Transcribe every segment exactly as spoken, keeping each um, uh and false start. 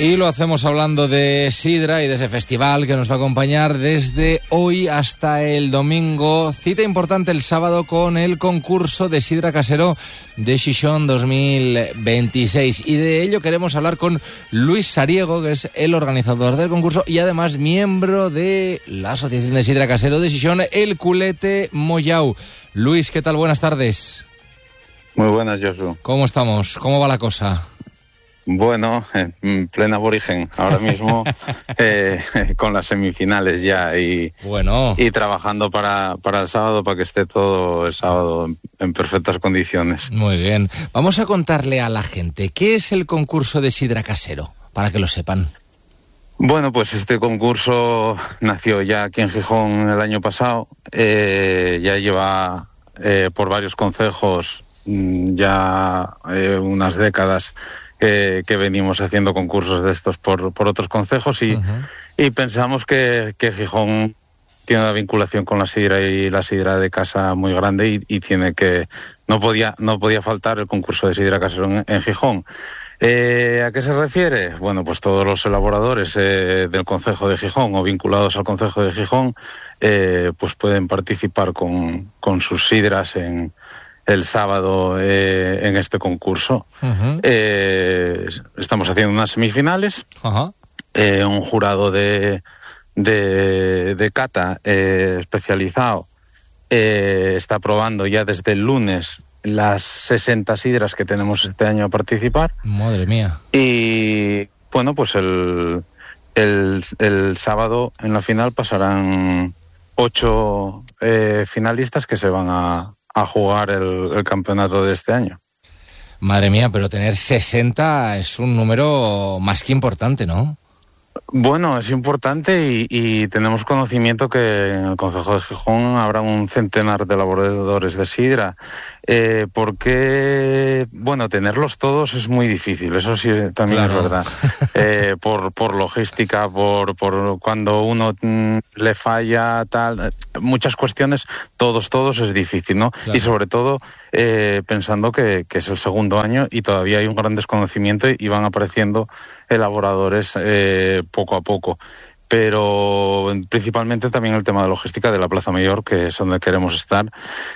Y lo hacemos hablando de sidra y de ese festival que nos va a acompañar desde hoy hasta el domingo. Cita importante el sábado con el concurso de sidra casero de Gijón dos mil veintiséis. Y de ello queremos hablar con Luis Sariego, que es el organizador del concurso y además miembro de la Asociación de Sidra Casero de Gijón, El Culete Mollau. Luis, ¿qué tal? Buenas tardes. Muy buenas, Josu. ¿Cómo estamos? ¿Cómo va la cosa? Bueno, en plena aborigen ahora mismo, eh, con las semifinales ya y, bueno. y trabajando para, para el sábado, para que esté todo el sábado en, en perfectas condiciones. Muy bien. Vamos a contarle a la gente, ¿qué es el concurso de sidra casero? Para que lo sepan. Bueno, pues este concurso nació ya aquí en Gijón el año pasado, eh, ya lleva eh, por varios concejos ya eh, unas décadas que, que venimos haciendo concursos de estos por, por otros concejos y, uh-huh. y pensamos que, que Gijón tiene una vinculación con la sidra y la sidra de casa muy grande y, y tiene que no podía no podía faltar el concurso de sidra casero en, en Gijón. Eh, ¿A qué se refiere? Bueno, pues todos los elaboradores eh, del concejo de Gijón o vinculados al concejo de Gijón eh, pues pueden participar con, con sus sidras en el sábado eh, en este concurso. Uh-huh. Eh, estamos haciendo unas semifinales. Uh-huh. Eh, un jurado de, de, de cata eh, especializado eh, está probando ya desde el lunes las sesenta sidras que tenemos este año a participar. Madre mía. Y bueno, pues el, el, el sábado en la final pasarán ocho eh, finalistas que se van a a jugar el, el campeonato de este año. Madre mía, pero tener sesenta es un número más que importante, ¿no? Bueno, es importante y, y tenemos conocimiento que en el concejo de Gijón habrá un centenar de elaboradores de sidra. Eh, porque, bueno, tenerlos todos es muy difícil, eso sí también claro. es verdad. Eh, por, por logística, por, por cuando uno mm, le falla, tal, muchas cuestiones, todos, todos es difícil, ¿no? Claro. Y sobre todo eh, pensando que, que es el segundo año y todavía hay un gran desconocimiento y van apareciendo elaboradores eh, poco a poco. Pero principalmente también el tema de logística de la Plaza Mayor, que es donde queremos estar,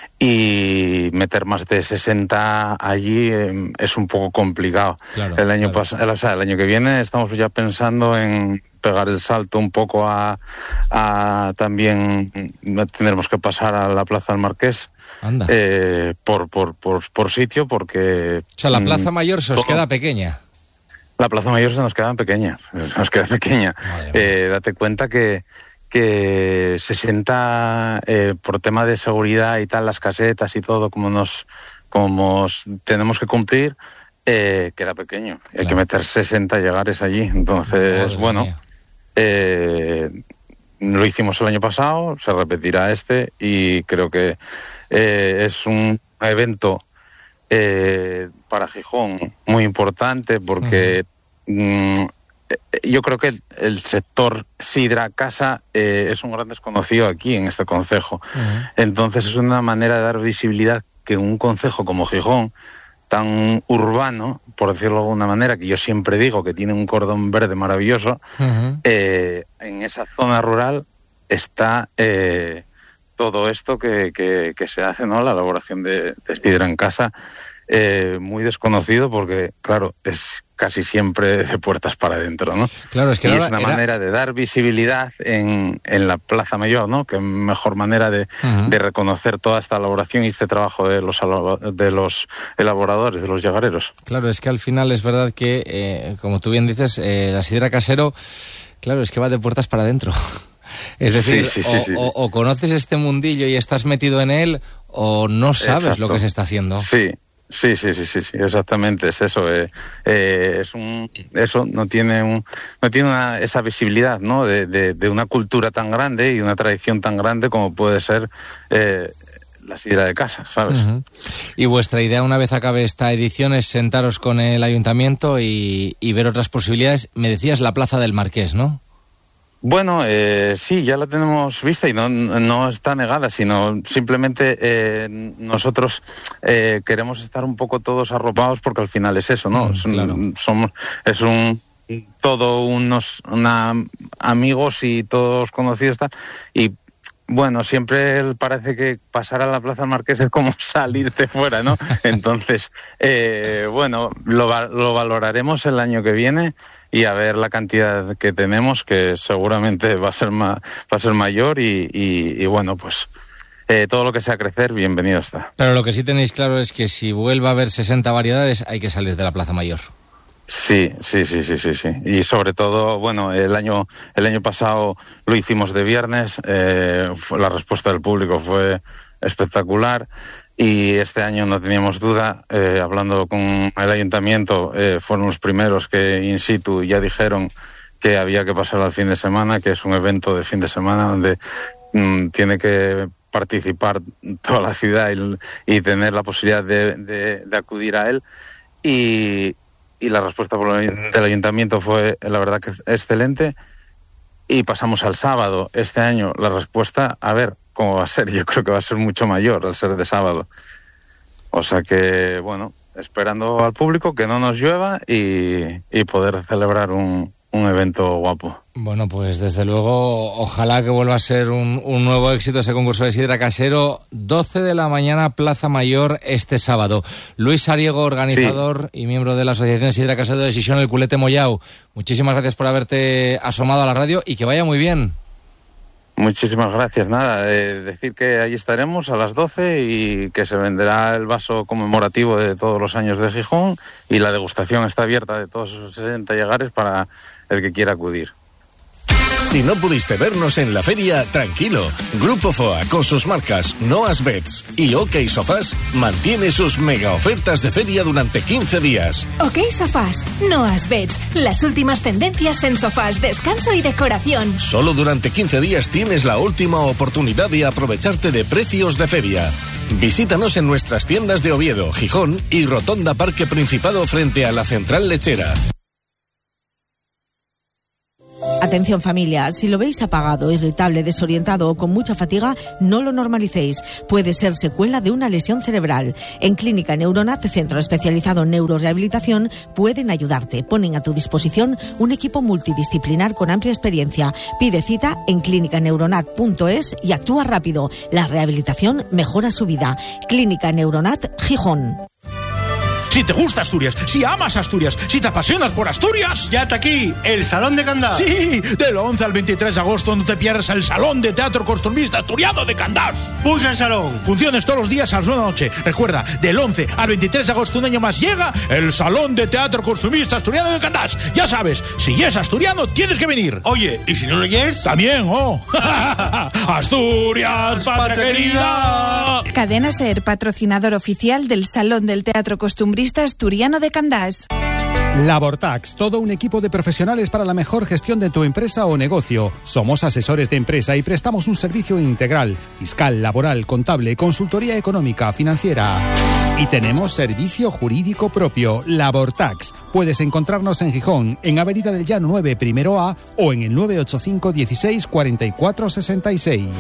y meter más de sesenta allí eh, es un poco complicado. Claro, el año claro. pas- el, o sea, el año que viene estamos ya pensando en pegar el salto un poco a, a también tendremos que pasar a la Plaza del Marqués eh, por, por, por, por sitio, porque... O sea, la Plaza Mayor se os todo... queda pequeña. La Plaza Mayor se nos queda pequeña, se nos queda pequeña. Eh, date cuenta que, que sesenta, eh, por tema de seguridad y tal, las casetas y todo, como nos, como tenemos que cumplir, eh, queda pequeño. Claro. Hay que meter sesenta llegares allí. Entonces, Madre bueno, eh, lo hicimos el año pasado, se repetirá este y creo que eh, es un evento Eh, para Gijón muy importante porque uh-huh. mmm, yo creo que el, el sector sidra casa eh, es un gran desconocido aquí en este concejo. Uh-huh. Entonces es una manera de dar visibilidad que un concejo como Gijón, tan urbano, por decirlo de alguna manera, que yo siempre digo que tiene un cordón verde maravilloso, uh-huh. eh, en esa zona rural está eh, todo esto que, que, que se hace, ¿no? La elaboración de, de sidra en casa, eh, muy desconocido porque, claro, es casi siempre de puertas para adentro, ¿no? Claro, es que y era, es una era... manera de dar visibilidad en, en la Plaza Mayor, ¿no? Que mejor manera de, uh-huh. de reconocer toda esta elaboración y este trabajo de los, de los elaboradores, de los llagareros. Claro, es que al final es verdad que, eh, como tú bien dices, eh, la sidra casero, claro, es que va de puertas para adentro. Es decir, sí, sí, sí, o, sí. O, o conoces este mundillo y estás metido en él, o no sabes Exacto. lo que se está haciendo. Sí, sí, sí, sí, sí, sí, exactamente, es eso. Eh, eh, es un, eso no tiene un, no tiene una, esa visibilidad, ¿no? De, de, de una cultura tan grande y una tradición tan grande como puede ser eh, la sidra de casa, ¿sabes? Uh-huh. Y vuestra idea, una vez acabe esta edición, es sentaros con el ayuntamiento y, y ver otras posibilidades. Me decías la Plaza del Marqués, ¿no? Bueno, eh, sí, ya la tenemos vista y no, no está negada, sino simplemente eh, nosotros eh, queremos estar un poco todos arropados porque al final es eso, ¿no? Mm, claro. es, somos, es un todo unos una, amigos y todos conocidos tal, y bueno, siempre parece que pasar a la Plaza Marqués es como salirte fuera, ¿no? Entonces, eh, bueno, lo, lo valoraremos el año que viene y a ver la cantidad que tenemos, que seguramente va a ser ma, va a ser mayor y, y, y bueno, pues eh, todo lo que sea crecer, bienvenido está. Pero lo que sí tenéis claro es que si vuelva a haber sesenta variedades, hay que salir de la Plaza Mayor. Sí, sí, sí, sí, sí, sí. Y sobre todo, bueno, el año el año pasado lo hicimos de viernes, eh, fue, la respuesta del público fue espectacular y este año no teníamos duda, eh, hablando con el ayuntamiento, eh, fueron los primeros que in situ ya dijeron que había que pasar al fin de semana, que es un evento de fin de semana donde mmm, tiene que participar toda la ciudad y, y tener la posibilidad de, de, de acudir a él y y la respuesta del ayuntamiento fue, la verdad, que excelente. Y pasamos al sábado. Este año la respuesta, a ver cómo va a ser, yo creo que va a ser mucho mayor al ser de sábado. O sea que, bueno, esperando al público que no nos llueva y, y poder celebrar un, un evento guapo. Bueno, pues desde luego, ojalá que vuelva a ser un, un nuevo éxito ese concurso de sidra casero. doce de la mañana, Plaza Mayor, este sábado. Luis Ariego, organizador sí. y miembro de la Asociación Sidra Casero de Xixón, el Culete Mollau. Muchísimas gracias por haberte asomado a la radio y que vaya muy bien. Muchísimas gracias. Nada, eh, decir que allí estaremos a las doce y que se venderá el vaso conmemorativo de todos los años de Gijón y la degustación está abierta de todos esos sesenta llegares para el que quiera acudir. Si no pudiste vernos en la feria, tranquilo. Grupo F O A, con sus marcas Noas Beds y OK Sofás, mantiene sus mega ofertas de feria durante quince días. OK Sofás, Noas Beds, las últimas tendencias en sofás, descanso y decoración. Solo durante quince días tienes la última oportunidad de aprovecharte de precios de feria. Visítanos en nuestras tiendas de Oviedo, Gijón y Rotonda Parque Principado frente a la Central Lechera. Atención familia, si lo veis apagado, irritable, desorientado o con mucha fatiga, no lo normalicéis. Puede ser secuela de una lesión cerebral. En Clínica Neuronat, centro especializado en neurorehabilitación, pueden ayudarte. Ponen a tu disposición un equipo multidisciplinar con amplia experiencia. Pide cita en clínica neuronat punto es y actúa rápido. La rehabilitación mejora su vida. Clínica Neuronat, Gijón. Si te gusta Asturias, si amas Asturias, si te apasionas por Asturias, ya está aquí, el Salón de Candás. Sí, del once al veintitrés de agosto no te pierdas el Salón de Teatro Costumbrista Asturiano de Candás. Pulsa el salón. Funciones todos los días a las nueve de la noche. Recuerda, del once al veintitrés de agosto, un año más, llega el Salón de Teatro Costumbrista Asturiano de Candás. Ya sabes, si es asturiano, tienes que venir. Oye, ¿y si no lo es? También, oh. Asturias, patria querida. Cadena SER, patrocinador oficial del Salón del Teatro Costumbrista Asturiano de Candás. Labortax, todo un equipo de profesionales para la mejor gestión de tu empresa o negocio. Somos asesores de empresa y prestamos un servicio integral, fiscal, laboral, contable, consultoría económica, financiera. Y tenemos servicio jurídico propio, Labortax. Puedes encontrarnos en Gijón, en Avenida del Llano nueve, primero A, o en el nueve ocho cinco dieciséis cuarenta y cuatro sesenta y seis.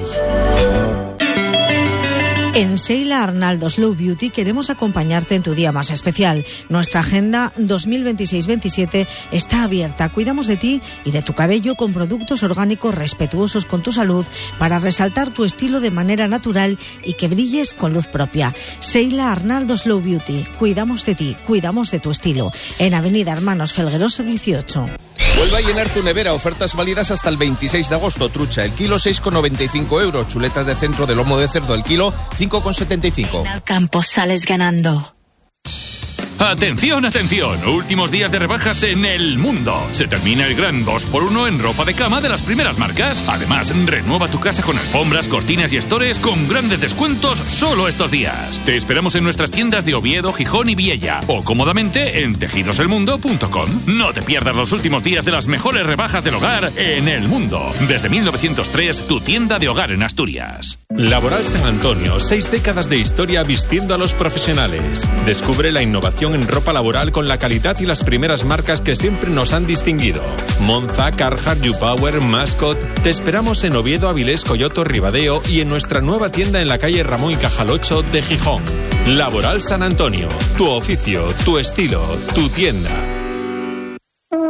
En Seila Arnaldo Slow Beauty queremos acompañarte en tu día más especial. Nuestra agenda dos mil veintiséis veintisiete está abierta. Cuidamos de ti y de tu cabello con productos orgánicos respetuosos con tu salud para resaltar tu estilo de manera natural y que brilles con luz propia. Seila Arnaldo Slow Beauty. Cuidamos de ti, cuidamos de tu estilo. En Avenida Hermanos Felgueroso dieciocho. Vuelve a llenar tu nevera, ofertas válidas hasta el veintiséis de agosto. Trucha, el kilo seis con noventa y cinco euros. Chuletas de centro de lomo de cerdo, el kilo cinco con setenta y cinco. Al campo sales ganando. Atención, atención, últimos días de rebajas en El Mundo. Se termina el gran dos por uno en ropa de cama de las primeras marcas. Además, renueva tu casa con alfombras, cortinas y estores con grandes descuentos solo estos días. Te esperamos en nuestras tiendas de Oviedo, Gijón y Viella o cómodamente en tejidos el mundo punto com. No te pierdas los últimos días de las mejores rebajas del hogar en El Mundo. Desde mil novecientos tres, tu tienda de hogar en Asturias. Laboral San Antonio, seis décadas de historia vistiendo a los profesionales. Descubre la innovación en ropa laboral con la calidad y las primeras marcas que siempre nos han distinguido. Monza, Carhartt, YouPower, Mascot. Te esperamos en Oviedo, Avilés, Coyoto, Ribadeo y en nuestra nueva tienda en la calle Ramón y Cajal ocho de Gijón. Laboral San Antonio, tu oficio, tu estilo, tu tienda.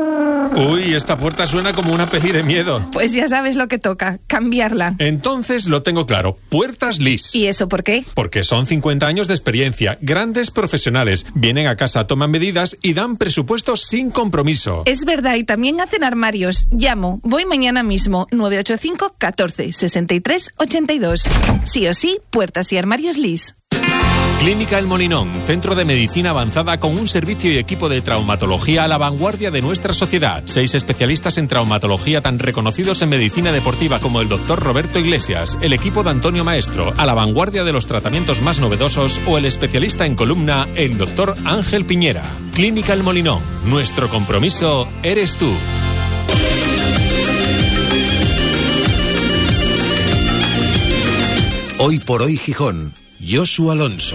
Uy, esta puerta suena como una peli de miedo. Pues ya sabes lo que toca, cambiarla. Entonces lo tengo claro, Puertas Lis. ¿Y eso por qué? Porque son cincuenta años de experiencia, grandes profesionales, vienen a casa, toman medidas y dan presupuestos sin compromiso. Es verdad, y también hacen armarios. Llamo, voy mañana mismo, nueve ocho cinco, catorce, sesenta y tres, ochenta y dos. Sí o sí, Puertas y Armarios Lis. Clínica El Molinón, centro de medicina avanzada con un servicio y equipo de traumatología a la vanguardia de nuestra sociedad. Seis especialistas en traumatología tan reconocidos en medicina deportiva como el doctor Roberto Iglesias, el equipo de Antonio Maestro, a la vanguardia de los tratamientos más novedosos, o el especialista en columna, el doctor Ángel Piñera. Clínica El Molinón, nuestro compromiso eres tú. Hoy por hoy Gijón. Josu Alonso.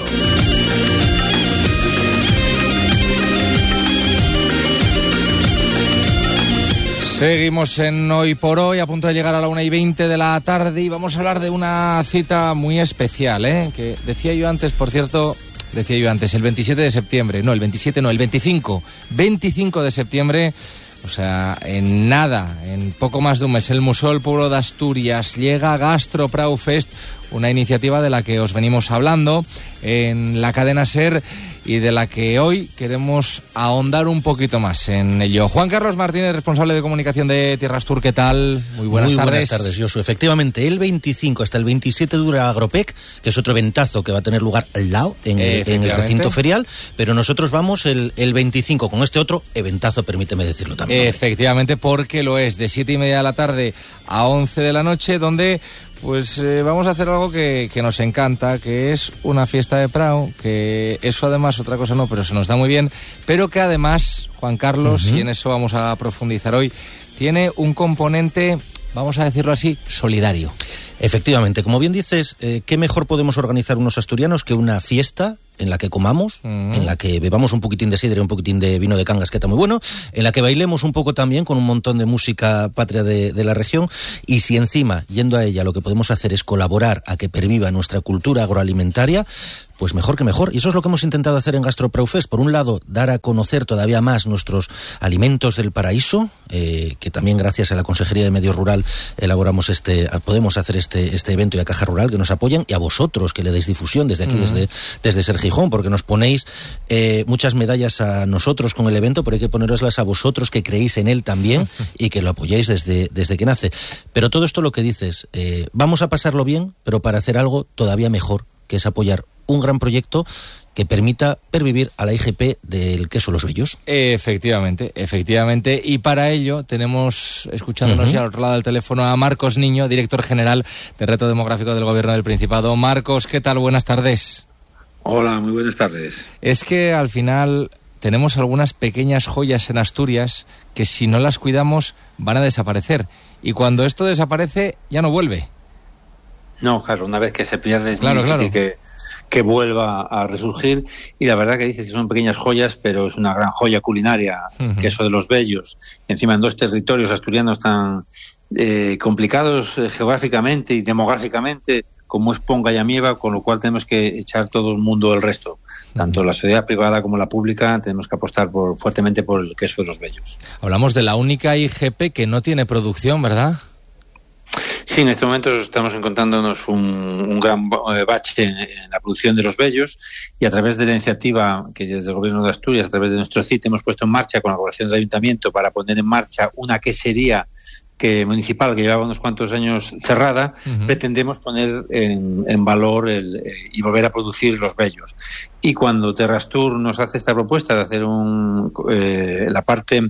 Seguimos en Hoy por Hoy, a punto de llegar a la una y veinte de la tarde, y vamos a hablar de una cita muy especial, ¿eh? Que decía yo antes, por cierto, decía yo antes, el veintisiete de septiembre, no, el veintisiete no, el veinticinco, veinticinco de septiembre, o sea, en nada, en poco más de un mes, el Museo del Pueblo de Asturias llega a Gastro Prau Fest, una iniciativa de la que os venimos hablando en la cadena SER y de la que hoy queremos ahondar un poquito más en ello. Juan Carlos Martínez, responsable de comunicación de Tierras Tour, ¿qué tal? Muy buenas Muy tardes. buenas tardes, Josu. Efectivamente, el veinticinco hasta el veintisiete dura Agropec, que es otro eventazo que va a tener lugar al lado, en, el, en el recinto ferial, pero nosotros vamos el, el veinticinco con este otro eventazo, permíteme decirlo también. Efectivamente, porque lo es, de siete y media de la tarde a once de la noche, donde pues eh, vamos a hacer algo que, que nos encanta, que es una fiesta de Prau, que eso además, otra cosa no, pero se nos da muy bien, pero que además, Juan Carlos, uh-huh. y en eso vamos a profundizar hoy, tiene un componente, vamos a decirlo así, solidario. Efectivamente, como bien dices, eh, ¿qué mejor podemos organizar unos asturianos que una fiesta en la que comamos, uh-huh. en la que bebamos un poquitín de sidra y un poquitín de vino de Cangas, que está muy bueno, en la que bailemos un poco también con un montón de música patria de, de la región, y si encima, yendo a ella, lo que podemos hacer es colaborar a que perviva nuestra cultura agroalimentaria, pues mejor que mejor. Y eso es lo que hemos intentado hacer en Gastro Prau Fest. Por un lado, dar a conocer todavía más nuestros alimentos del paraíso, eh, que también gracias a la Consejería de Medio Rural elaboramos este, podemos hacer este, este evento, y a Caja Rural, que nos apoyan, y a vosotros, que le deis difusión desde aquí, uh-huh. desde, desde Ser Gijón, porque nos ponéis eh, muchas medallas a nosotros con el evento, pero hay que poneroslas a vosotros, que creéis en él también, uh-huh. y que lo apoyáis desde, desde que nace. Pero todo esto, lo que dices, eh, vamos a pasarlo bien, pero para hacer algo todavía mejor, que es apoyar un gran proyecto que permita pervivir a la I G P del queso Los Bellos. Efectivamente, efectivamente. Y para ello tenemos, escuchándonos uh-huh. ya al otro lado del teléfono, a Marcos Niño, director general de Reto Demográfico del Gobierno del Principado. Marcos, ¿qué tal? Buenas tardes. Hola, muy buenas tardes. Es que al final tenemos algunas pequeñas joyas en Asturias que si no las cuidamos van a desaparecer. Y cuando esto desaparece, ya no vuelve. No, claro, una vez que se pierde es claro, muy difícil claro. que, que vuelva a resurgir, y la verdad que dices que son pequeñas joyas, pero es una gran joya culinaria, uh-huh. queso de Los Bellos, encima en dos territorios asturianos tan eh, complicados eh, geográficamente y demográficamente como es Ponga y Amieva, con lo cual tenemos que echar todo el mundo del resto, tanto uh-huh. la sociedad privada como la pública, tenemos que apostar por, fuertemente por el queso de Los Bellos. Hablamos de la única I G P que no tiene producción, ¿verdad? Sí, en este momento estamos encontrándonos un, un gran bache en, en la producción de Los Bellos, y a través de la iniciativa que desde el Gobierno de Asturias, a través de nuestro C I T, hemos puesto en marcha con la colaboración del Ayuntamiento para poner en marcha una quesería que municipal que llevaba unos cuantos años cerrada, uh-huh. pretendemos poner en, en valor el, eh, y volver a producir Los Bellos. Y cuando Terrastur nos hace esta propuesta de hacer un, eh, la parte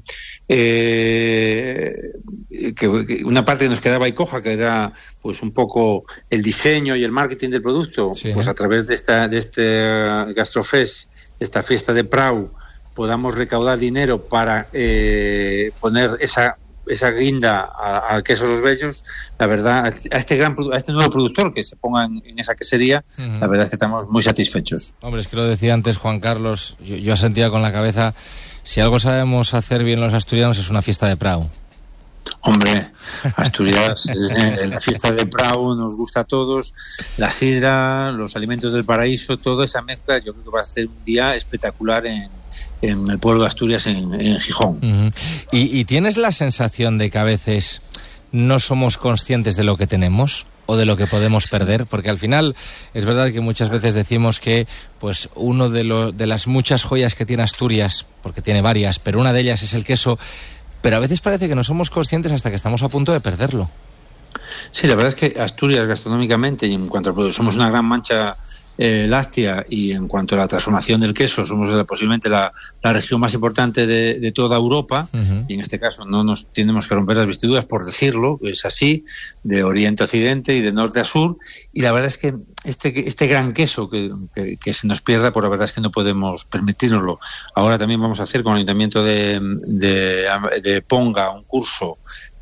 eh, que, que una parte que nos quedaba y coja, que era pues un poco el diseño y el marketing del producto, sí. pues a través de esta de este Gastrofest, de esta fiesta de Prau, podamos recaudar dinero para eh, poner esa esa guinda al queso Los Bellos. La verdad, a este gran a este nuevo productor que se ponga en, en esa quesería, uh-huh. la verdad es que estamos muy satisfechos. Hombre, es que lo decía antes Juan Carlos, yo, yo asentía con la cabeza, si algo sabemos hacer bien los asturianos es una fiesta de Prau. Hombre, Asturias, eh, la fiesta de Prau nos gusta a todos, la sidra, los alimentos del paraíso, toda esa mezcla, yo creo que va a ser un día espectacular en en el pueblo de Asturias, en, en Gijón. Uh-huh. ¿Y, ¿Y tienes la sensación de que a veces no somos conscientes de lo que tenemos o de lo que podemos perder? Porque al final es verdad que muchas veces decimos que pues uno de, lo, de las muchas joyas que tiene Asturias, porque tiene varias, pero una de ellas es el queso, pero a veces parece que no somos conscientes hasta que estamos a punto de perderlo. Sí, la verdad es que Asturias gastronómicamente, y en cuanto a somos una gran mancha eh, láctea, y en cuanto a la transformación del queso, somos la, posiblemente la, la región más importante de, de toda Europa, uh-huh. y en este caso no nos tenemos que romper las vestiduras por decirlo, es así, de oriente a occidente y de norte a sur, y la verdad es que este, este gran queso que, que, que se nos pierda, pues la verdad es que no podemos permitírnoslo. Ahora también vamos a hacer con el Ayuntamiento de, de, de Ponga un curso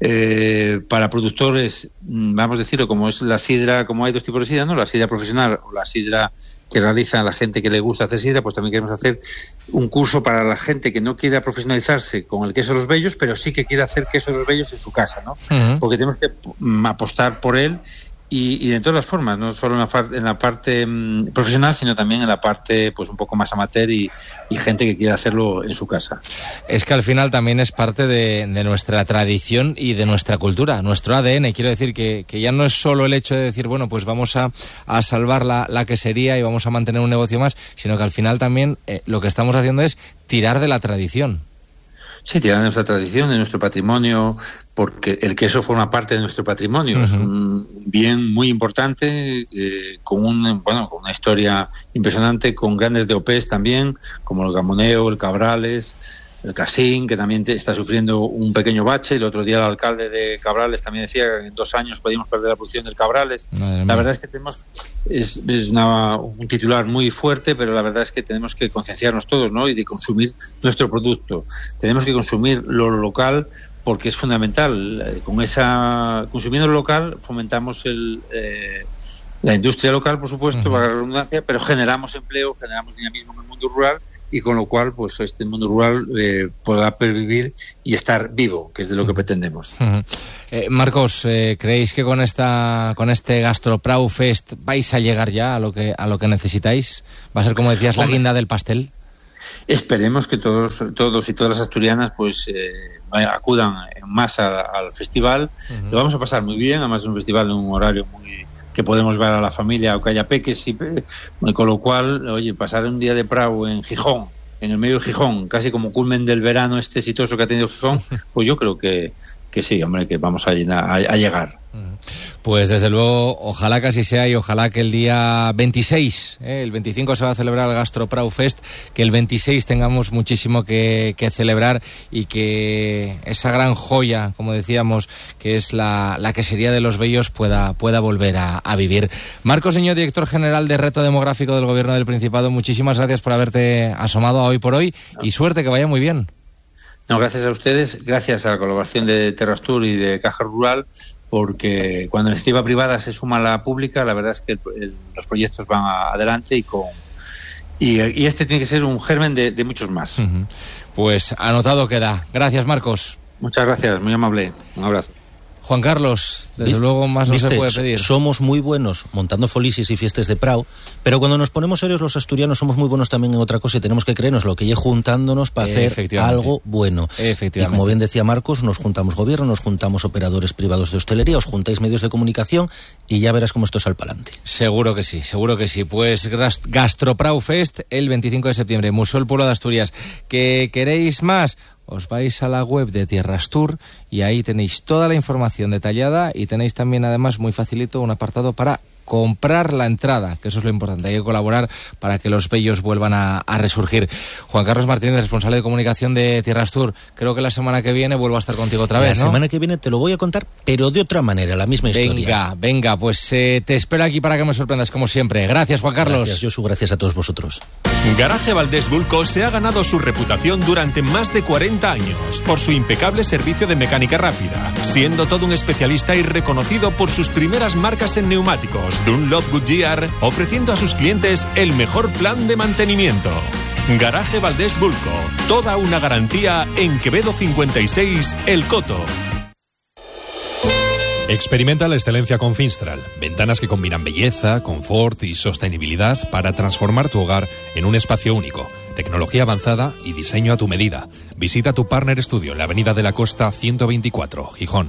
Eh, para productores, vamos a decirlo, como es la sidra, como hay dos tipos de sidra, ¿no? La sidra profesional o la sidra que realiza la gente que le gusta hacer sidra, pues también queremos hacer un curso para la gente que no quiera profesionalizarse con el queso de los bellos, pero sí que quiera hacer queso de los bellos en su casa, ¿no? Uh-huh. Porque tenemos que apostar por él. Y, y de todas las formas, no solo en la, en la parte mmm, profesional, sino también en la parte pues un poco más amateur y, y gente que quiere hacerlo en su casa. Es que al final también es parte de, de nuestra tradición y de nuestra cultura, nuestro A D N. Quiero decir que, que ya no es solo el hecho de decir, bueno, pues vamos a, a salvar la, la quesería y vamos a mantener un negocio más, sino que al final también eh, lo que estamos haciendo es tirar de la tradición. Sí, tirar de nuestra tradición, de nuestro patrimonio, porque el queso forma parte de nuestro patrimonio. Uh-huh. Es un bien muy importante, eh, con, un, bueno, con una historia impresionante, con grandes D O Pes también, como el Gamoneo, el Cabrales, el Casín, que también te, está sufriendo un pequeño bache. El otro día el alcalde de Cabrales también decía que en dos años podíamos perder la producción del Cabrales. La verdad es que tenemos es, es una, un titular muy fuerte, pero la verdad es que tenemos que concienciarnos todos, ¿no? Y de consumir nuestro producto. Tenemos que consumir lo local, porque es fundamental. Con esa consumiendo lo local fomentamos el eh, la industria local, por supuesto, uh-huh. para la redundancia, pero generamos empleo, generamos dinamismo en el mundo rural, y con lo cual pues este mundo rural eh, podrá pervivir y estar vivo, que es de lo que pretendemos. Uh-huh. eh, Marcos, eh, ¿creéis que con esta con este Gastroprau Fest vais a llegar ya a lo que a lo que necesitáis? ¿Va a ser, como decías, la guinda del pastel? Esperemos que todos todos y todas las asturianas pues eh, acudan en masa al festival. Uh-huh. Lo vamos a pasar muy bien, además es un festival en un horario muy que podemos ver a la familia o que haya peques, y, con lo cual, oye, pasar un día de Prau en Gijón, en el medio de Gijón, casi como culmen del verano este exitoso que ha tenido Gijón, pues yo creo que, que sí, hombre, que vamos a, llenar, a, a llegar. Pues desde luego, ojalá que así sea, y ojalá que el día veintiséis, ¿eh? el veinticinco se va a celebrar el Gastroprau Fest, que el veintiséis tengamos muchísimo que, que celebrar, y que esa gran joya, como decíamos, que es la, la quesería de los bellos, pueda, pueda volver a, a vivir. Marcos Niño, director general de Reto Demográfico del Gobierno del Principado, muchísimas gracias por haberte asomado a Hoy por Hoy, y suerte, que vaya muy bien. No, gracias a ustedes, gracias a la colaboración de Terrastur y de Caja Rural, porque cuando la iniciativa privada se suma a la pública, la verdad es que el, el, los proyectos van a, adelante, y con y, y este tiene que ser un germen de, de muchos más. Uh-huh. Pues anotado queda. Gracias, Marcos. Muchas gracias, muy amable. Un abrazo. Juan Carlos, desde luego más no se puede pedir. Somos muy buenos montando folisis y fiestas de Prau, pero cuando nos ponemos serios los asturianos somos muy buenos también en otra cosa, y tenemos que creernos lo que llegue juntándonos para hacer algo bueno. Y como bien decía Marcos, nos juntamos gobierno, nos juntamos operadores privados de hostelería, os juntáis medios de comunicación, y ya verás cómo esto sale para adelante. Seguro que sí, seguro que sí. Pues Gastroprau Fest el veinticinco de septiembre, Museo del Pueblo de Asturias. ¿Que queréis más? Os vais a la web de Tierrastur y ahí tenéis toda la información detallada, y tenéis también, además, muy facilito, un apartado para comprar la entrada, que eso es lo importante. Hay que colaborar para que los bellos vuelvan a, a resurgir. Juan Carlos Martínez, responsable de comunicación de Tierrastur, creo que la semana que viene vuelvo a estar contigo otra vez, ¿no? La semana que viene te lo voy a contar, pero de otra manera, la misma historia. Venga, venga, pues eh, te espero aquí para que me sorprendas, como siempre. Gracias, Juan Carlos. Gracias, Josu, gracias a todos vosotros. Garaje Valdés Bulco se ha ganado su reputación durante más de cuarenta años por su impecable servicio de mecánica rápida, siendo todo un especialista y reconocido por sus primeras marcas en neumáticos, Dunlop, Goodyear, ofreciendo a sus clientes el mejor plan de mantenimiento. Garaje Valdés Bulco, toda una garantía en Quevedo cincuenta y seis, El Coto. Experimenta la excelencia con Finstral. Ventanas que combinan belleza, confort y sostenibilidad para transformar tu hogar en un espacio único. Tecnología avanzada y diseño a tu medida. Visita tu Partner Studio en la Avenida de la Costa ciento veinticuatro, Gijón.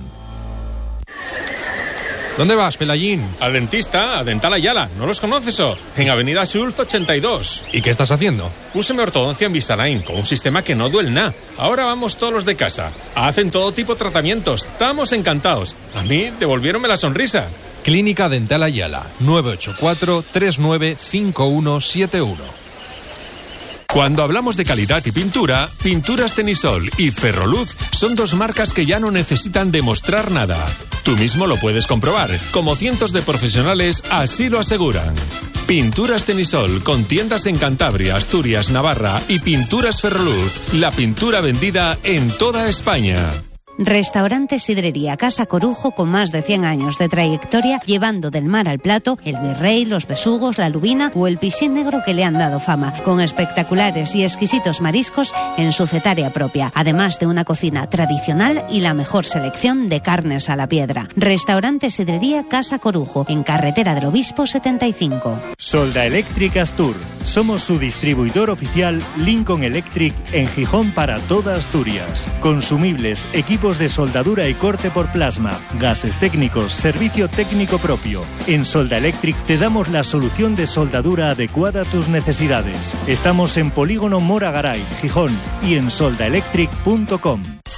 ¿Dónde vas, Pelayín? Al dentista, a Dental Ayala. ¿No los conoces o? En Avenida Schulz ochenta y dos. ¿Y qué estás haciendo? Púseme ortodoncia en Invisalign con un sistema que no duele nada. Ahora vamos todos los de casa. Hacen todo tipo de tratamientos. Estamos encantados. A mí devolviéronme la sonrisa. Clínica Dental Ayala, nueve ocho cuatro, tres nueve cinco uno siete uno. Cuando hablamos de calidad y pintura, Pinturas Tenisol y Ferroluz son dos marcas que ya no necesitan demostrar nada. Tú mismo lo puedes comprobar, como cientos de profesionales así lo aseguran. Pinturas Tenisol, con tiendas en Cantabria, Asturias, Navarra y Pinturas Ferroluz, la pintura vendida en toda España. Restaurante Sidrería Casa Corujo, con más de cien años de trayectoria, llevando del mar al plato el virrey, los besugos, la lubina o el piscín negro que le han dado fama, con espectaculares y exquisitos mariscos en su cetaria propia, además de una cocina tradicional y la mejor selección de carnes a la piedra. Restaurante Sidrería Casa Corujo, en Carretera del Obispo setenta y cinco. Solda Electric Astur. Somos su distribuidor oficial Lincoln Electric en Gijón para toda Asturias. Consumibles, equipos de soldadura y corte por plasma, gases técnicos, servicio técnico propio. En Solda Electric te damos la solución de soldadura adecuada a tus necesidades. Estamos en Polígono Mora Garay, Gijón, y en solda electric punto com.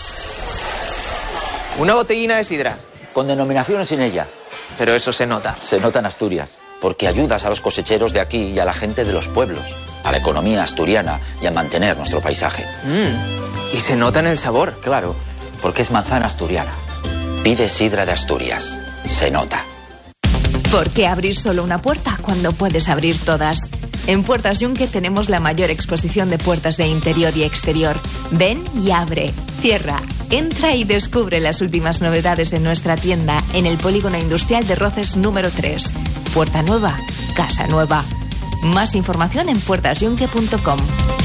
Una botellina de sidra. Con denominaciones sin ella. Pero eso se nota. Se nota en Asturias. Porque ayudas a los cosecheros de aquí y a la gente de los pueblos, a la economía asturiana y a mantener nuestro paisaje. Mm, y se nota en el sabor. Claro, porque es manzana asturiana. Pide sidra de Asturias. Se nota. ¿Por qué abrir solo una puerta cuando puedes abrir todas? En Puertas Yunque tenemos la mayor exposición de puertas de interior y exterior. Ven y abre, cierra, entra y descubre las últimas novedades en nuestra tienda en el Polígono Industrial de Roces número tres. Puerta nueva, casa nueva. Más información en puertas yunque punto com.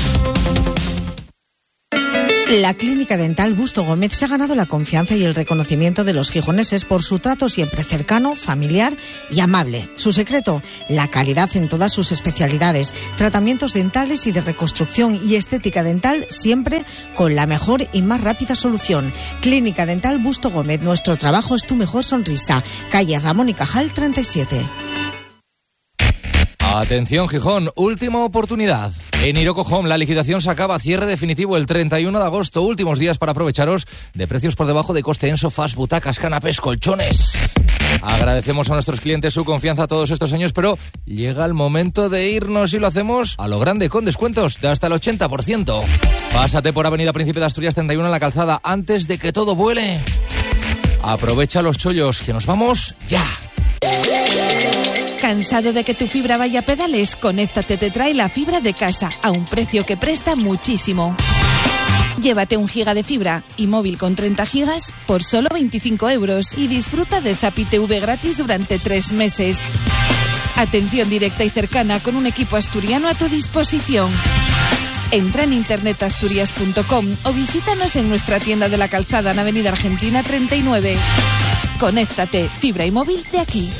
La Clínica Dental Busto Gómez se ha ganado la confianza y el reconocimiento de los gijoneses por su trato siempre cercano, familiar y amable. Su secreto, la calidad en todas sus especialidades, tratamientos dentales y de reconstrucción y estética dental, siempre con la mejor y más rápida solución. Clínica Dental Busto Gómez, nuestro trabajo es tu mejor sonrisa. Calle Ramón y Cajal treinta y siete. Atención Gijón, última oportunidad. En Iroco Home la liquidación se acaba, cierre definitivo el treinta y uno de agosto. Últimos días para aprovecharos de precios por debajo de coste en sofás, butacas, canapés, colchones. Agradecemos a nuestros clientes su confianza todos estos años, pero llega el momento de irnos y lo hacemos a lo grande con descuentos de hasta el ochenta por ciento. Pásate por Avenida Príncipe de Asturias treinta y uno en la calzada antes de que todo vuele. Aprovecha los chollos, que nos vamos ya. ¿Cansado de que tu fibra vaya a pedales? Conéctate te trae la fibra de casa a un precio que presta muchísimo. Llévate un giga de fibra y móvil con treinta gigas por solo veinticinco euros y disfruta de Zapi T V gratis durante tres meses. Atención directa y cercana con un equipo asturiano a tu disposición. Entra en internet asturias punto com o visítanos en nuestra tienda de la calzada en Avenida Argentina treinta y nueve. Conéctate, fibra y móvil de aquí.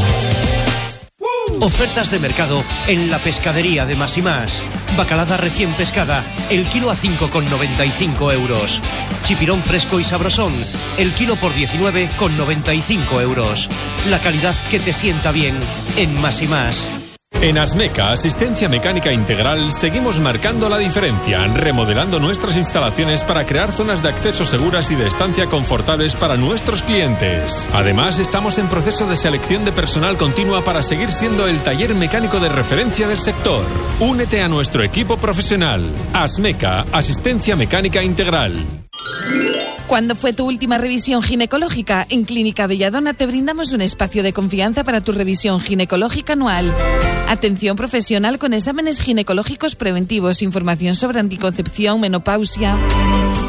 Ofertas de mercado en la pescadería de Más y Más. Bacalada recién pescada, el kilo a cinco con noventa y cinco euros. Chipirón fresco y sabrosón, el kilo por diecinueve con noventa y cinco euros. La calidad que te sienta bien en Más y Más. En Asmeca, Asistencia Mecánica Integral, seguimos marcando la diferencia, remodelando nuestras instalaciones para crear zonas de acceso seguras y de estancia confortables para nuestros clientes. Además, estamos en proceso de selección de personal continua para seguir siendo el taller mecánico de referencia del sector. Únete a nuestro equipo profesional. Asmeca, Asistencia Mecánica Integral. ¿Cuándo fue tu última revisión ginecológica? En Clínica Belladona te brindamos un espacio de confianza para tu revisión ginecológica anual. Atención profesional con exámenes ginecológicos preventivos, información sobre anticoncepción, menopausia.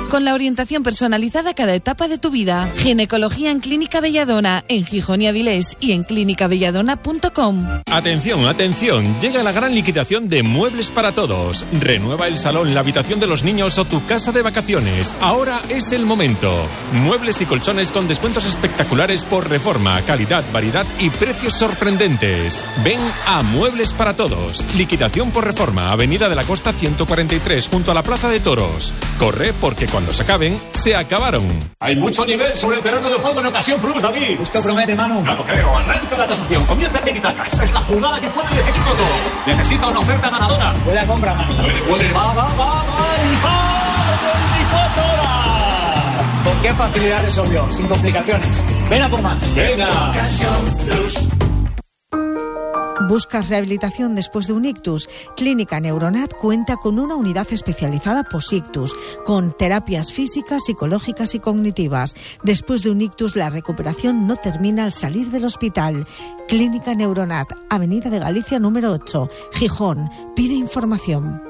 con la orientación personalizada a cada etapa de tu vida. Ginecología en Clínica Belladona, en Gijón y Avilés y en clínica belladona punto com. Atención, atención, llega la gran liquidación de Muebles para Todos. Renueva el salón, la habitación de los niños o tu casa de vacaciones. Ahora es el momento. Muebles y colchones con descuentos espectaculares por reforma, calidad, variedad y precios sorprendentes. Ven a Muebles para Todos. Liquidación por reforma, Avenida de la Costa ciento cuarenta y tres, junto a la Plaza de Toros. Corre porque cuando se acaben, se acabaron. Hay mucho nivel sobre el terreno de juego en Ocasión Plus, David. Esto promete, Manu. No lo creo. Arranca la tasación. Comienza el tiki-taka. Esta es la jugada que puede decidir todo. Necesita una oferta ganadora. Puede compra, Manu. Puede, puede. Va, va, va, va. veinticuatro horas. ¿Con qué facilidad resolvió? Sin complicaciones. Ven a por más. Venga. Ocasión Plus. ¿Buscas rehabilitación después de un ictus? Clínica Neuronat cuenta con una unidad especializada post-ictus, con terapias físicas, psicológicas y cognitivas. Después de un ictus, la recuperación no termina al salir del hospital. Clínica Neuronat, Avenida de Galicia número ocho, Gijón. Pide información.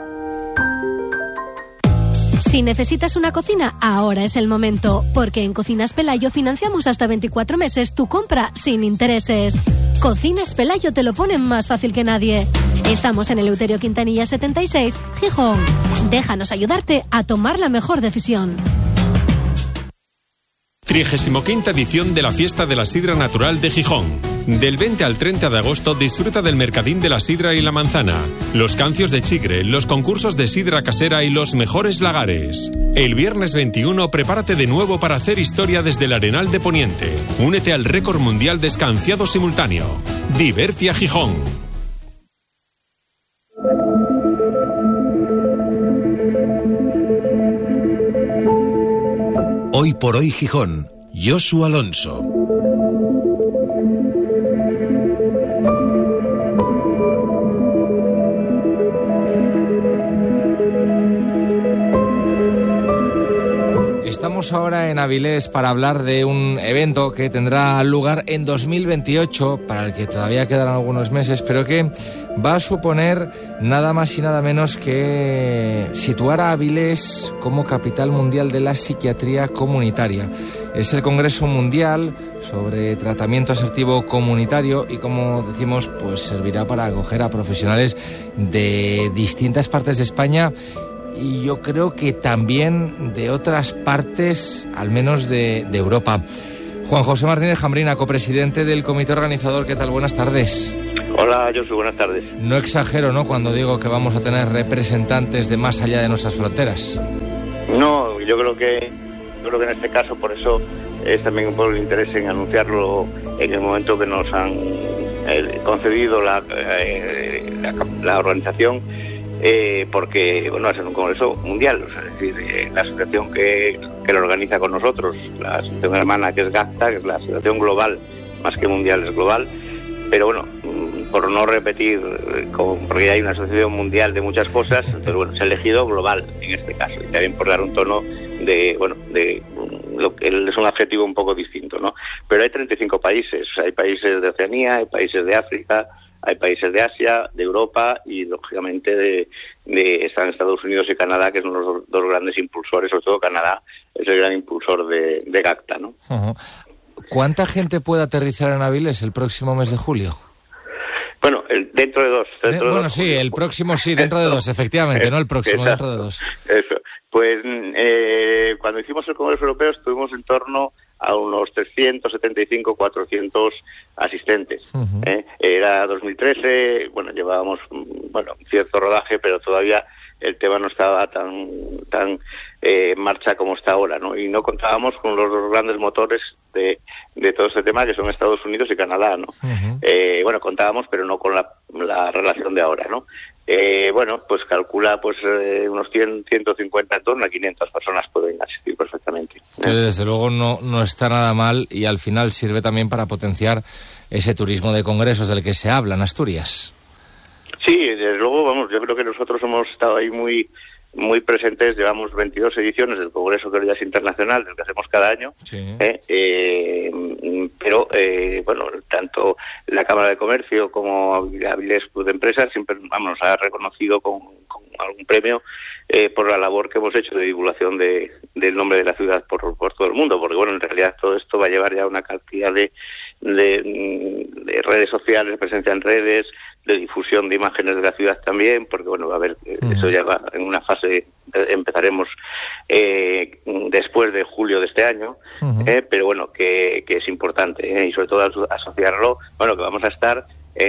Si necesitas una cocina, ahora es el momento, porque en Cocinas Pelayo financiamos hasta veinticuatro meses tu compra sin intereses. Cocinas Pelayo te lo ponen más fácil que nadie. Estamos en Eleuterio Quintanilla setenta y seis, Gijón. Déjanos ayudarte a tomar la mejor decisión. trigésima quinta edición de la Fiesta de la Sidra Natural de Gijón. Del veinte al treinta de agosto disfruta del Mercadín de la Sidra y la Manzana, los cancios de chigre, los concursos de sidra casera y los mejores lagares. El viernes veintiuno prepárate de nuevo para hacer historia desde el Arenal de Poniente. Únete al récord mundial de escanciado simultáneo. Divertia Gijón. Hoy por hoy Gijón, Josu Alonso. Estamos ahora en Avilés para hablar de un evento que tendrá lugar en dos mil veintiocho, para el que todavía quedan algunos meses, pero que va a suponer nada más y nada menos que situar a Avilés como capital mundial de la psiquiatría comunitaria. Es el Congreso Mundial sobre Tratamiento Asertivo Comunitario y, como decimos, pues servirá para acoger a profesionales de distintas partes de España y yo creo que también de otras partes, al menos de, de Europa. Juan José Martínez Jambrina, copresidente del comité organizador, ¿qué tal? Buenas tardes. Hola, Josu, buenas tardes. No exagero, ¿no?, cuando digo que vamos a tener representantes de más allá de nuestras fronteras. No, yo creo que, yo creo que en este caso, por eso es también un poco el interés en anunciarlo en el momento que nos han eh, concedido la, eh, la, la organización. Eh, porque bueno, va a ser un congreso mundial, o sea, es decir, eh, la asociación que, que lo organiza con nosotros, la asociación hermana que es GACTA, que es la asociación global, más que mundial es global, pero bueno, por no repetir, como, porque hay una asociación mundial de muchas cosas, entonces bueno, se ha elegido global en este caso, y también por dar un tono de, bueno, de lo que es un adjetivo un poco distinto, ¿no? Pero hay treinta y cinco países, o sea, hay países de Oceanía, hay países de África, hay países de Asia, de Europa y, lógicamente, de, de están Estados Unidos y Canadá, que son los dos, dos grandes impulsores, sobre todo Canadá es el gran impulsor de, de GACTA, ¿no? Uh-huh. ¿Cuánta gente puede aterrizar en Avilés el próximo mes de julio? Bueno, el, dentro de dos. Dentro eh, de bueno, dos, sí, julio. el próximo sí, dentro de dos, efectivamente, Eso, no el próximo, exacto, dentro de dos. Eso. Pues eh, cuando hicimos el Congreso Europeo estuvimos en torno a unos trescientos setenta y cinco, cuatrocientos asistentes. Uh-huh. ¿eh? Era dos mil trece, bueno, llevábamos bueno un cierto rodaje, pero todavía el tema no estaba tan tan eh, en marcha como está ahora, ¿no? Y no contábamos con los dos grandes motores de, de todo este tema, que son Estados Unidos y Canadá, ¿no? Uh-huh. Eh, bueno, contábamos, pero no con la, la relación de ahora, ¿no? Eh, bueno, pues calcula pues eh, unos cien, ciento cincuenta, en torno a quinientas personas pueden asistir perfectamente. Que desde luego no, no está nada mal y al final sirve también para potenciar ese turismo de congresos del que se habla en Asturias. Sí, desde luego, vamos, yo creo que nosotros hemos estado ahí muy muy presentes, llevamos veintidós ediciones del Congreso que ya es internacional, del que hacemos cada año, sí. eh, eh, pero, eh, bueno, tanto la Cámara de Comercio como Avilés Club de Empresas siempre, vamos, nos ha reconocido con, con algún premio eh, por la labor que hemos hecho de divulgación de, del nombre de la ciudad por, por todo el mundo, porque bueno, en realidad todo esto va a llevar ya una cantidad de, de, de redes sociales, presencia en redes, de difusión de imágenes de la ciudad también, porque bueno, va a haber, uh-huh. eso ya va en una fase, empezaremos eh, después de julio de este año, uh-huh. eh, pero bueno, que, que es importante, eh, y sobre todo asociarlo, bueno, que vamos a estar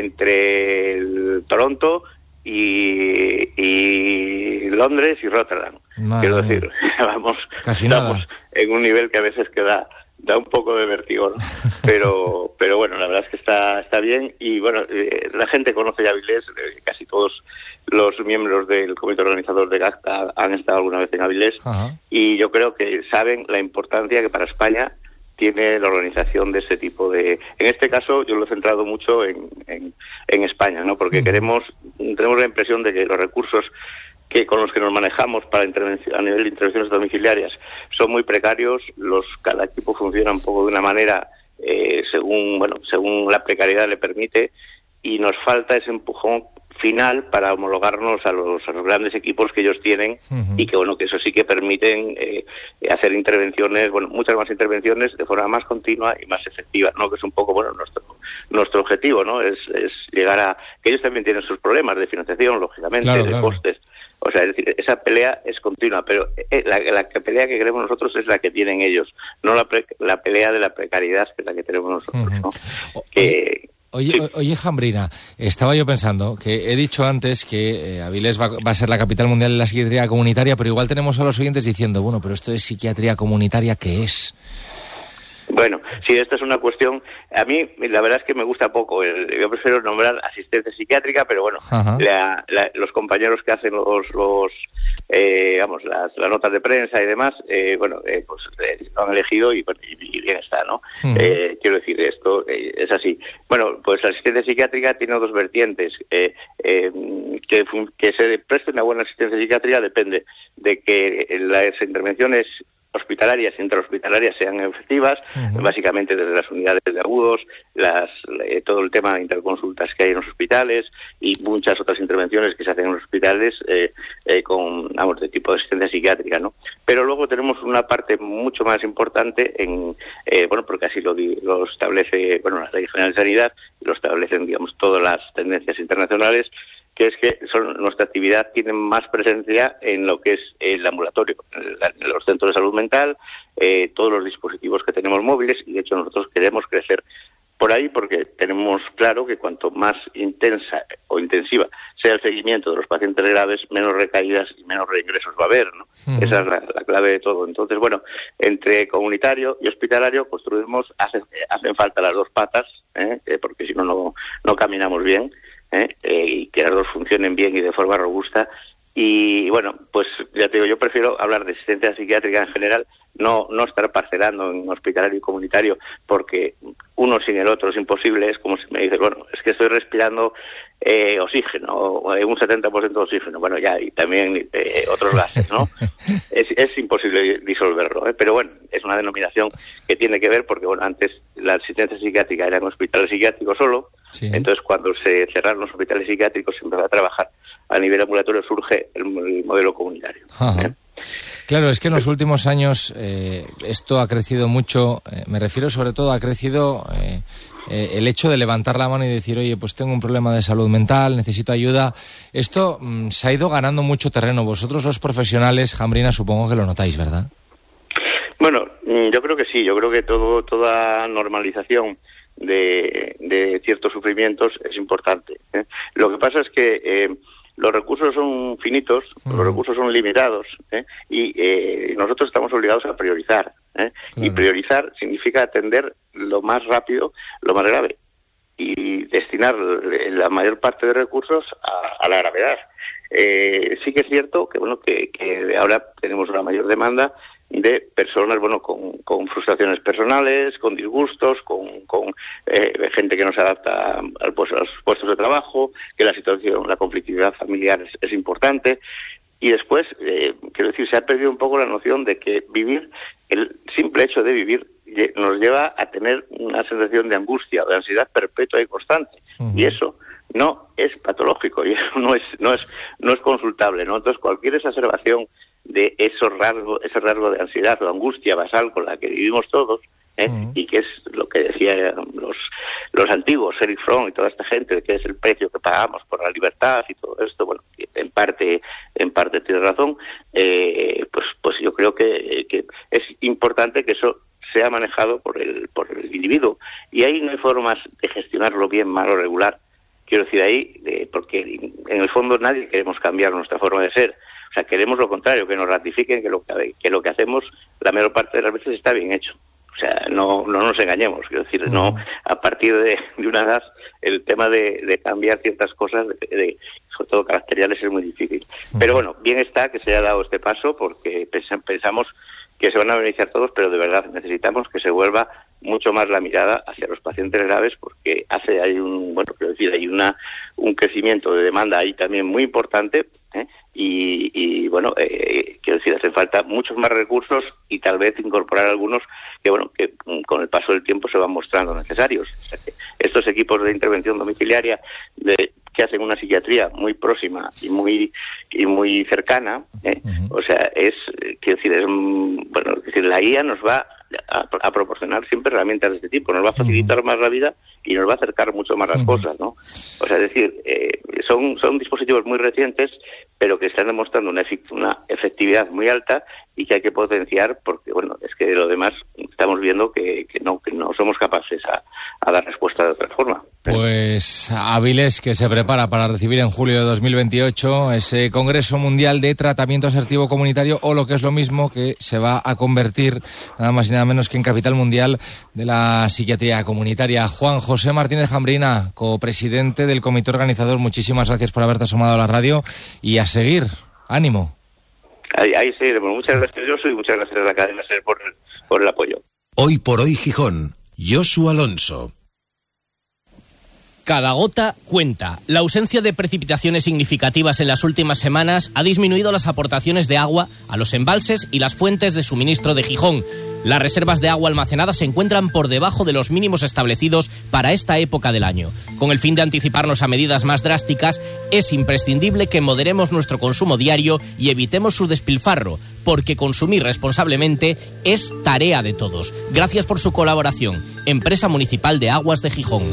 entre el Toronto y, y Londres y Rotterdam. Madre Quiero decir, vamos, Casi estamos nada. en un nivel que a veces queda da un poco de vértigo, ¿no? pero pero bueno, la verdad es que está está bien y bueno, eh, la gente conoce ya Avilés, eh, casi todos los miembros del comité organizador de GACTA han estado alguna vez en Avilés. Ajá. Y yo creo que saben la importancia que para España tiene la organización de ese tipo de... En este caso yo lo he centrado mucho en, en, en España, ¿no? Porque uh-huh. queremos, tenemos la impresión de que los recursos que con los que nos manejamos para intervención, a nivel de intervenciones domiciliarias son muy precarios, los cada equipo funciona un poco de una manera eh, según bueno según la precariedad le permite y nos falta ese empujón final para homologarnos a los, a los grandes equipos que ellos tienen uh-huh. y que bueno que eso sí que permiten eh, hacer intervenciones, bueno muchas más intervenciones de forma más continua y más efectiva, ¿no? Que es un poco bueno nuestro nuestro objetivo, ¿no? Es, es llegar a que ellos también tienen sus problemas de financiación, lógicamente, claro, de claro. costes. O sea, es decir, esa pelea es continua, pero la, la pelea que queremos nosotros es la que tienen ellos, no la, pre, la pelea de la precariedad que es la que tenemos nosotros, ¿no? Uh-huh. Que, Oye, sí. oye, Jambrina, estaba yo pensando que he dicho antes que eh, Avilés va, va a ser la capital mundial de la psiquiatría comunitaria, pero igual tenemos a los oyentes diciendo, bueno, pero esto de psiquiatría comunitaria, ¿qué es? Bueno, sí, esta es una cuestión, a mí la verdad es que me gusta poco, yo prefiero nombrar asistencia psiquiátrica, pero bueno, la, la, los compañeros que hacen los, los eh, vamos, las, las notas de prensa y demás, eh, bueno, eh, pues eh, lo han elegido y, y, y bien está, ¿no? Uh-huh. Eh, quiero decir, esto eh, es así. Bueno, pues la asistencia psiquiátrica tiene dos vertientes, eh, eh, que, que se preste una buena asistencia psiquiátrica depende de que las intervenciones hospitalarias y intrahospitalarias sean efectivas, uh-huh. básicamente desde las unidades de agudos, las eh, todo el tema de interconsultas que hay en los hospitales y muchas otras intervenciones que se hacen en los hospitales eh, eh, con, vamos, de tipo de asistencia psiquiátrica, ¿no? Pero luego tenemos una parte mucho más importante en, eh, bueno, porque así lo, lo establece, bueno, la Ley General de Sanidad, lo establecen, digamos, todas las tendencias internacionales, que es que son, nuestra actividad tiene más presencia en lo que es el ambulatorio, en los centros de salud mental, eh, todos los dispositivos que tenemos móviles, y de hecho nosotros queremos crecer por ahí porque tenemos claro que cuanto más intensa o intensiva sea el seguimiento de los pacientes graves, menos recaídas y menos reingresos va a haber, ¿no? Uh-huh. Esa es la, la clave de todo. Entonces, bueno, entre comunitario y hospitalario construimos, hace, hacen falta las dos patas, ¿eh? Eh, porque si no, no, no caminamos bien. ¿Eh? Eh, y que las dos funcionen bien y de forma robusta. Y bueno, pues ya te digo, yo prefiero hablar de asistencia psiquiátrica en general, no no estar parcelando en hospitalario y comunitario, porque uno sin el otro es imposible. Es como si me dices, bueno, es que estoy respirando eh, oxígeno, un setenta por ciento de oxígeno, bueno, ya, y también eh, otros gases, ¿no? es, es imposible disolverlo, ¿eh? Pero bueno, es una denominación que tiene que ver porque, bueno, antes la asistencia psiquiátrica era en hospitales psiquiátricos solo, sí. Entonces cuando se cerraron los hospitales psiquiátricos se empezó a trabajar a nivel ambulatorio, surge el, el modelo comunitario. ¿eh? Claro, es que en los últimos años eh, esto ha crecido mucho, eh, me refiero sobre todo, ha crecido eh, eh, el hecho de levantar la mano y decir, oye, pues tengo un problema de salud mental, necesito ayuda. Esto mm, se ha ido ganando mucho terreno. Vosotros los profesionales, Jambrina, supongo que lo notáis, ¿verdad? Bueno, yo creo que sí, yo creo que todo toda normalización de, de ciertos sufrimientos es importante, ¿eh? Lo que pasa es que eh, los recursos son finitos, uh-huh. los recursos son limitados, ¿eh? y eh, nosotros estamos obligados a priorizar, ¿eh? Claro. Y priorizar significa atender lo más rápido, lo más grave, y destinar la mayor parte de recursos a, a la gravedad. Eh, sí que es cierto que bueno que, que ahora tenemos una mayor demanda de personas, bueno, con, con frustraciones personales, con disgustos, con, con eh, gente que no se adapta al, pues, a los puestos de trabajo, que la situación, la conflictividad familiar es, es importante. Y después, eh, quiero decir, se ha perdido un poco la noción de que vivir, el simple hecho de vivir, nos lleva a tener una sensación de angustia, de ansiedad perpetua y constante. Uh-huh. Y eso no es patológico y no es no es no es consultable, ¿no? Entonces cualquier exacerbación de esos rasgos, ese rasgo de ansiedad o angustia basal con la que vivimos todos, ¿eh? Uh-huh. Y que es lo que decían los los antiguos, Erich Fromm y toda esta gente, que es el precio que pagamos por la libertad y todo esto, bueno, en parte en parte tiene razón, eh, pues pues yo creo que, que es importante que eso sea manejado por el por el individuo, y ahí no hay formas de gestionarlo bien, mal o regular. Quiero decir ahí, eh, porque en el fondo nadie queremos cambiar nuestra forma de ser. O sea, queremos lo contrario, que nos ratifiquen que lo que, que lo que hacemos la mayor parte de las veces está bien hecho. O sea, no no nos engañemos. Quiero decir, mm. no a partir de, de una edad el tema de, de cambiar ciertas cosas, de, de, sobre todo caracteriales, es muy difícil. Mm. Pero bueno, bien está que se haya dado este paso, porque pensamos que se van a beneficiar todos, pero de verdad necesitamos que se vuelva mucho más la mirada hacia los pacientes graves, porque hace hay un bueno quiero decir hay una un crecimiento de demanda ahí también muy importante, ¿eh? y, y bueno eh, quiero decir hacen falta muchos más recursos y tal vez incorporar algunos que bueno que con el paso del tiempo se van mostrando necesarios. O sea, que estos equipos de intervención domiciliaria de que hacen una psiquiatría muy próxima y muy y muy cercana, ¿eh? Uh-huh. O sea, es quiero decir es bueno es decir la guía nos va a, a proporcionar siempre herramientas de este tipo, nos va a facilitar uh-huh. más la vida y nos va a acercar mucho más las uh-huh. cosas, ¿no? O sea, es decir, eh, son son dispositivos muy recientes, pero que están demostrando una, efic- una efectividad muy alta y que hay que potenciar, porque bueno, es que de lo demás estamos viendo que, que no que no somos capaces a, a dar respuesta de otra forma. Pues Avilés, que se prepara para recibir en julio de dos mil veintiocho ese Congreso Mundial de Tratamiento Asertivo Comunitario, o lo que es lo mismo, que se va a convertir nada más y nada menos que en capital mundial de la psiquiatría comunitaria. Juan José Martínez Jambrina, copresidente del comité organizador, muchísimas gracias por haberte asomado a la radio y a seguir. Ánimo. Ahí, ahí sí, bueno, muchas gracias yo y muchas gracias a la cadena SER por, por el apoyo. Hoy por hoy Gijón, Josu Alonso. Cada gota cuenta. La ausencia de precipitaciones significativas en las últimas semanas ha disminuido las aportaciones de agua a los embalses y las fuentes de suministro de Gijón. Las reservas de agua almacenadas se encuentran por debajo de los mínimos establecidos para esta época del año. Con el fin de anticiparnos a medidas más drásticas, es imprescindible que moderemos nuestro consumo diario y evitemos su despilfarro, porque consumir responsablemente es tarea de todos. Gracias por su colaboración. Empresa Municipal de Aguas de Gijón.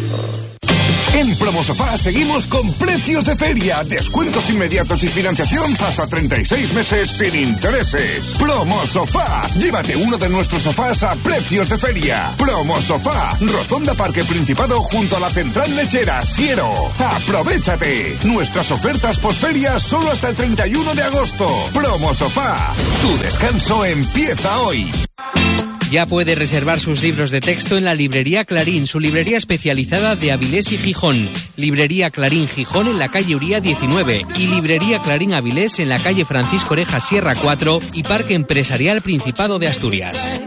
En Promosofá seguimos con precios de feria, descuentos inmediatos y financiación hasta treinta y seis meses sin intereses. Promosofá, llévate uno de nuestros sofás a precios de feria. Promosofá, Rotonda Parque Principado junto a la Central Lechera, Siero. ¡Aprovéchate! Nuestras ofertas posferia solo hasta el treinta y uno de agosto. Promosofá, tu descanso empieza hoy. Ya puede reservar sus libros de texto en la Librería Clarín, su librería especializada de Avilés y Gijón. Librería Clarín Gijón en la calle Uría diecinueve y Librería Clarín Avilés en la calle Francisco Oreja Sierra cuatro y Parque Empresarial Principado de Asturias.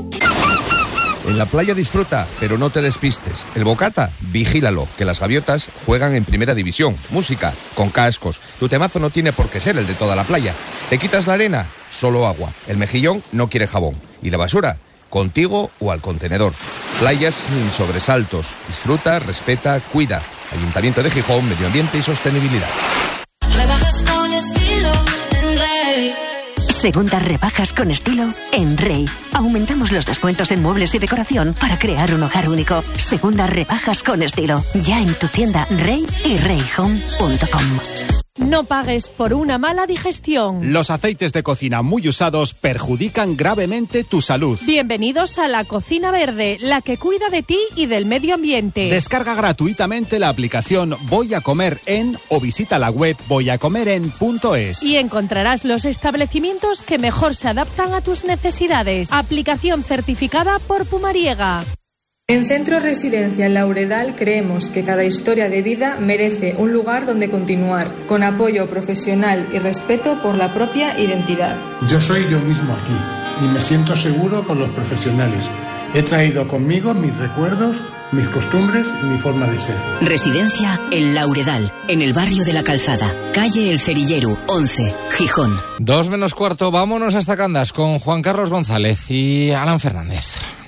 En la playa disfruta, pero no te despistes. El bocata, vigílalo, que las gaviotas juegan en primera división. Música, con cascos. Tu temazo no tiene por qué ser el de toda la playa. ¿Te quitas la arena? Solo agua. El mejillón no quiere jabón. ¿Y la basura? Contigo o al contenedor. Playas sin sobresaltos. Disfruta, respeta, cuida. Ayuntamiento de Gijón, Medio Ambiente y Sostenibilidad. Rebajas con estilo en Rey. Segundas rebajas con estilo en Rey. Aumentamos los descuentos en muebles y decoración para crear un hogar único. Segundas rebajas con estilo. Ya en tu tienda Rey y rey home punto com. No pagues por una mala digestión. Los aceites de cocina muy usados perjudican gravemente tu salud. Bienvenidos a la Cocina Verde, la que cuida de ti y del medio ambiente. Descarga gratuitamente la aplicación Voy a Comer En o visita la web voy a comer en punto es. Y encontrarás los establecimientos que mejor se adaptan a tus necesidades. Aplicación certificada por Pumariega. En Centro Residencial Lauredal creemos que cada historia de vida merece un lugar donde continuar, con apoyo profesional y respeto por la propia identidad. Yo soy yo mismo aquí y me siento seguro con los profesionales. He traído conmigo mis recuerdos, mis costumbres y mi forma de ser. Residencia El Lauredal, en el barrio de La Calzada, calle El Cerillero, once, Gijón. Dos menos cuarto, vámonos hasta Candas con Juan Carlos González y Alan Fernández.